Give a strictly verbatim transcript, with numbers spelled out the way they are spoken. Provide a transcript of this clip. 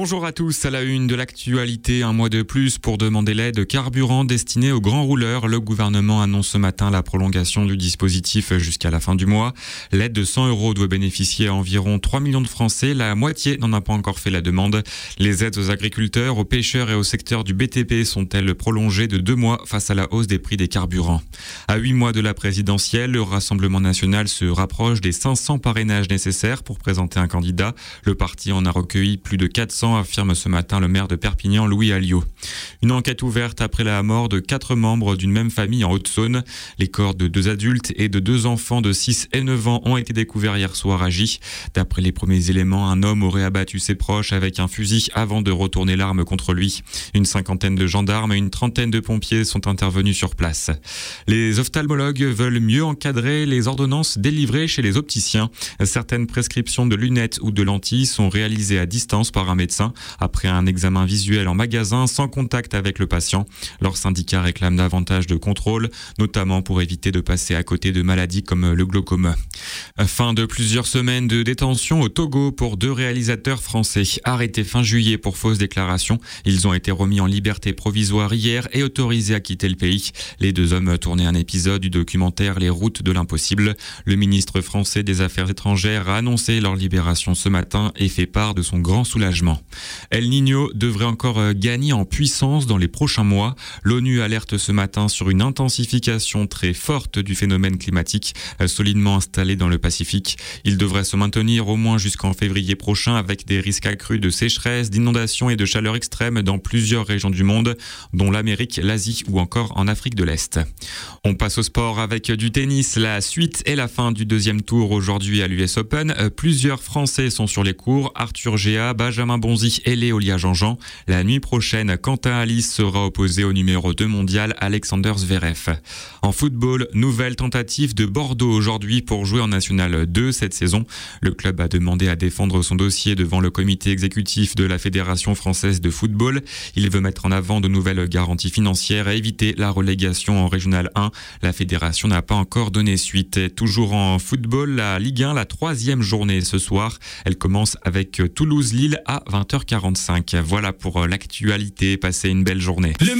Bonjour à tous, à la une de l'actualité, un mois de plus pour demander l'aide carburant destinée aux grands rouleurs. Le gouvernement annonce ce matin la prolongation du dispositif jusqu'à la fin du mois. L'aide de cent euros doit bénéficier à environ trois millions de Français. La moitié n'en a pas encore fait la demande. Les aides aux agriculteurs, aux pêcheurs et au secteur du B T P sont-elles prolongées de deux mois face à la hausse des prix des carburants. À huit mois de la présidentielle, le Rassemblement national se rapproche des cinq cents parrainages nécessaires pour présenter un candidat. Le parti en a recueilli plus de quatre cents, affirme ce matin le maire de Perpignan, Louis Alliot. Une enquête ouverte après la mort de quatre membres d'une même famille en Haute-Saône. Les corps de deux adultes et de deux enfants de six et neuf ans ont été découverts hier soir à Gy. D'après les premiers éléments, un homme aurait abattu ses proches avec un fusil avant de retourner l'arme contre lui. Une cinquantaine de gendarmes et une trentaine de pompiers sont intervenus sur place. Les ophtalmologues veulent mieux encadrer les ordonnances délivrées chez les opticiens. Certaines prescriptions de lunettes ou de lentilles sont réalisées à distance par un médecin après un examen visuel en magasin sans contact avec le patient. Leur syndicat réclame davantage de contrôle, notamment pour éviter de passer à côté de maladies comme le glaucome. Fin de plusieurs semaines de détention au Togo pour deux réalisateurs français. Arrêtés fin juillet pour fausses déclarations, ils ont été remis en liberté provisoire hier et autorisés à quitter le pays. Les deux hommes tournaient un épisode du documentaire Les routes de l'impossible. Le ministre français des Affaires étrangères a annoncé leur libération ce matin et fait part de son grand soulagement. El Niño devrait encore gagner en puissance dans les prochains mois. L'ONU alerte ce matin sur une intensification très forte du phénomène climatique solidement installé dans le Pacifique. Il devrait se maintenir au moins jusqu'en février prochain avec des risques accrus de sécheresse, d'inondations et de chaleur extrême dans plusieurs régions du monde, dont l'Amérique, l'Asie ou encore en Afrique de l'Est. On passe au sport avec du tennis. La suite et la fin du deuxième tour aujourd'hui à l'U S Open. Plusieurs Français sont sur les cours. Arthur Géa, Benjamin Bonzi et Léolia Jean-Jean. La nuit prochaine, Quentin Alice sera opposé au numéro deux mondial Alexander Zverev. En football, nouvelle tentative de Bordeaux aujourd'hui pour jouer en National deux cette saison. Le club a demandé à défendre son dossier devant le comité exécutif de la Fédération française de football. Il veut mettre en avant de nouvelles garanties financières et éviter la relégation en Régional un. La fédération n'a pas encore donné suite. Toujours en football, la Ligue un, la troisième journée ce soir. Elle commence avec Toulouse-Lille à vingt heures quarante-cinq. Voilà pour l'actualité. Passez une belle journée. Le